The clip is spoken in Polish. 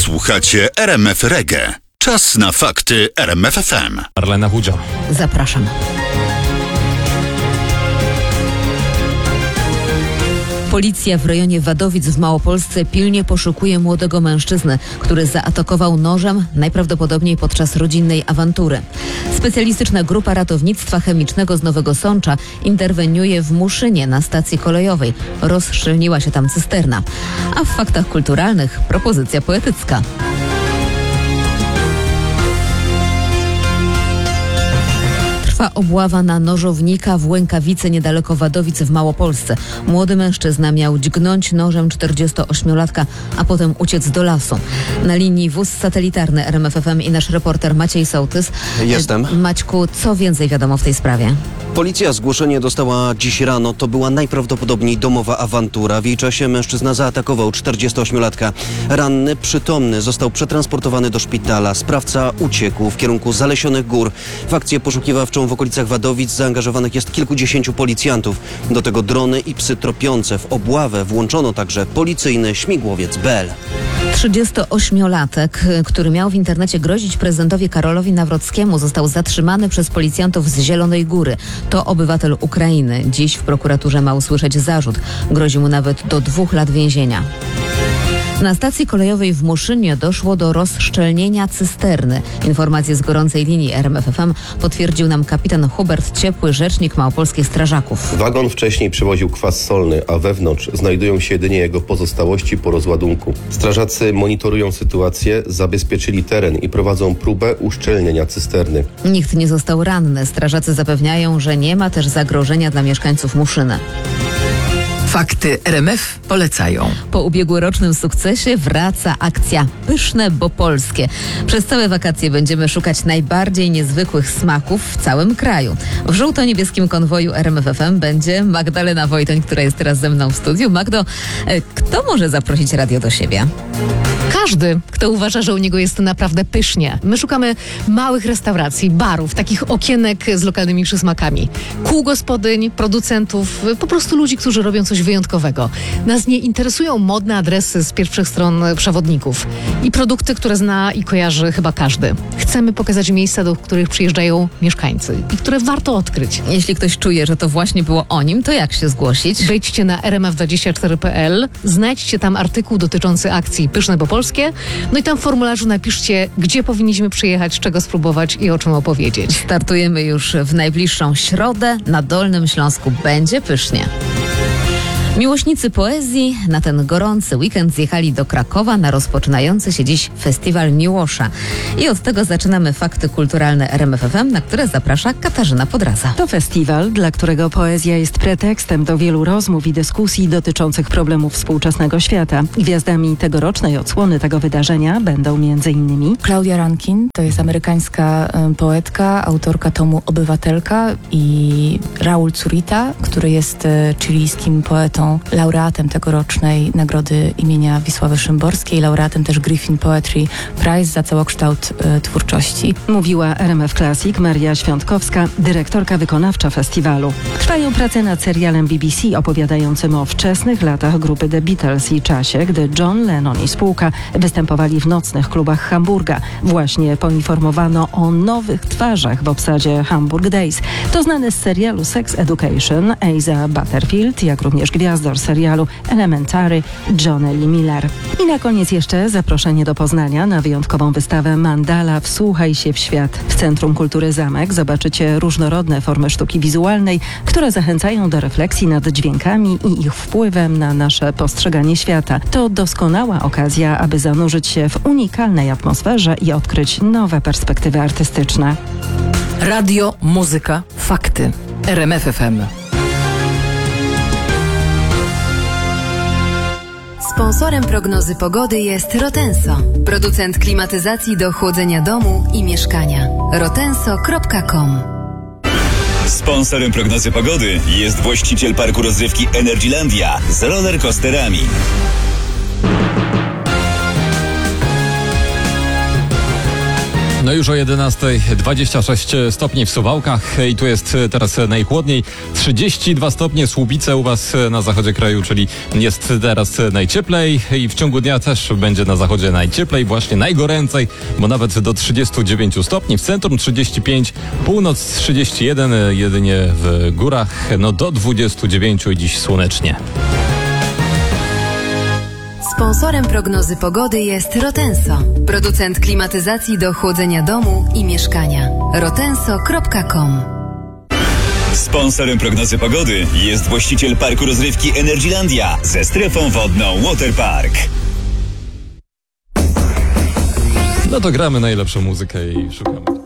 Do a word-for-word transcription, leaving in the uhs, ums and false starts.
Słuchacie R M F Reggae. Czas na fakty R M F F M. Marlena Hudzio. Zapraszam. Policja w rejonie Wadowic w Małopolsce pilnie poszukuje młodego mężczyznę, który zaatakował nożem najprawdopodobniej podczas rodzinnej awantury. Specjalistyczna grupa ratownictwa chemicznego z Nowego Sącza interweniuje w Muszynie na stacji kolejowej. Rozszczelniła się tam cysterna. A w faktach kulturalnych propozycja poetycka. Trwa obława na nożownika w Łękawicy niedaleko Wadowic w Małopolsce. Młody mężczyzna miał dźgnąć nożem czterdziestoośmiolatka, a potem uciec do lasu. Na linii wóz satelitarny R M F F M i nasz reporter Maciej Sołtys. Jestem. Maćku, co więcej wiadomo w tej sprawie? Policja zgłoszenie dostała dziś rano. To była najprawdopodobniej domowa awantura. W jej czasie mężczyzna zaatakował czterdziestoośmiolatka. Ranny, przytomny, został przetransportowany do szpitala. Sprawca uciekł w kierunku Zalesionych Gór. W akcję poszukiwawczą w okolicach Wadowic zaangażowanych jest kilkudziesięciu policjantów. Do tego drony i psy tropiące. W obławę włączono także policyjny śmigłowiec B L. trzydziestoośmiolatek, który miał w internecie grozić prezydentowi Karolowi Nawrockiemu, został zatrzymany przez policjantów z Zielonej Góry. To obywatel Ukrainy. Dziś w prokuraturze ma usłyszeć zarzut. Grozi mu nawet do dwóch lat więzienia. Na stacji kolejowej w Muszynie doszło do rozszczelnienia cysterny. Informacje z gorącej linii R M F F M potwierdził nam kapitan Hubert Ciepły, rzecznik małopolskich strażaków. Wagon wcześniej przewoził kwas solny, a wewnątrz znajdują się jedynie jego pozostałości po rozładunku. Strażacy monitorują sytuację, zabezpieczyli teren i prowadzą próbę uszczelnienia cysterny. Nikt nie został ranny. Strażacy zapewniają, że nie ma też zagrożenia dla mieszkańców Muszyny. Fakty R M F polecają. Po ubiegłorocznym sukcesie wraca akcja Pyszne, bo polskie. Przez całe wakacje będziemy szukać najbardziej niezwykłych smaków w całym kraju. W żółto-niebieskim konwoju R M F F M będzie Magdalena Wojtoń, która jest teraz ze mną w studiu. Magdo, kto może zaprosić radio do siebie? Każdy, kto uważa, że u niego jest to naprawdę pysznie. My szukamy małych restauracji, barów, takich okienek z lokalnymi przysmakami. Kół gospodyń, producentów, po prostu ludzi, którzy robią coś wyjątkowego. Nas nie interesują modne adresy z pierwszych stron przewodników i produkty, które zna i kojarzy chyba każdy. Chcemy pokazać miejsca, do których przyjeżdżają mieszkańcy i które warto odkryć. Jeśli ktoś czuje, że to właśnie było o nim, to jak się zgłosić? Wejdźcie na r m f dwadzieścia cztery kropka p l, znajdźcie tam artykuł dotyczący akcji Pyszne, bo polskie, no i tam w formularzu napiszcie, gdzie powinniśmy przyjechać, czego spróbować i o czym opowiedzieć. Startujemy już w najbliższą środę. Na Dolnym Śląsku będzie pysznie. Miłośnicy poezji na ten gorący weekend zjechali do Krakowa na rozpoczynający się dziś festiwal Miłosza. I od tego zaczynamy fakty kulturalne R M F F M, na które zaprasza Katarzyna Podraza. To festiwal, dla którego poezja jest pretekstem do wielu rozmów i dyskusji dotyczących problemów współczesnego świata. Gwiazdami tegorocznej odsłony tego wydarzenia będą między innymi Claudia Rankine, to jest amerykańska y, poetka, autorka tomu Obywatelka, i Raul Zurita, który jest y, chilijskim poetą, laureatem tegorocznej nagrody imienia Wisławy Szymborskiej, laureatem też Griffin Poetry Prize za całokształt y, twórczości. Mówiła R M F Classic Maria Świątkowska, dyrektorka wykonawcza festiwalu. Trwają prace nad serialem B B C opowiadającym o wczesnych latach grupy The Beatles i czasie, gdy John Lennon i spółka występowali w nocnych klubach Hamburga. Właśnie poinformowano o nowych twarzach w obsadzie Hamburg Days. To znany z serialu Sex Education Asa Butterfield, jak również gwiazdor serialu Elementary Johnny Lee Miller. I na koniec jeszcze zaproszenie do Poznania na wyjątkową wystawę Mandala Wsłuchaj się w świat. W Centrum Kultury Zamek zobaczycie różnorodne formy sztuki wizualnej, które zachęcają do refleksji nad dźwiękami i ich wpływem na nasze postrzeganie świata. To doskonała okazja, aby zanurzyć się w unikalnej atmosferze i odkryć nowe perspektywy artystyczne. Radio, muzyka, fakty. R M F F M. Sponsorem prognozy pogody jest Rotenso, producent klimatyzacji do chłodzenia domu i mieszkania. rotenso kropka com. Sponsorem prognozy pogody jest właściciel parku rozrywki Energylandia z rollercoasterami. No No już o jedenastej dwadzieścia sześć stopni w Suwałkach i tu jest teraz najchłodniej. trzydzieści dwa stopnie Słubice u Was na zachodzie kraju, czyli jest teraz najcieplej i w ciągu dnia też będzie na zachodzie najcieplej, właśnie najgoręcej, bo nawet do trzydziestu dziewięciu stopni, w centrum trzydzieści pięć, północ trzydzieści jeden, jedynie w górach no do dwudziestu dziewięciu i dziś słonecznie. Sponsorem prognozy pogody jest Rotenso, producent klimatyzacji do chłodzenia domu i mieszkania. rotenso kropka com. Sponsorem prognozy pogody jest właściciel parku rozrywki Energylandia ze strefą wodną Waterpark. No to gramy najlepszą muzykę i szukamy.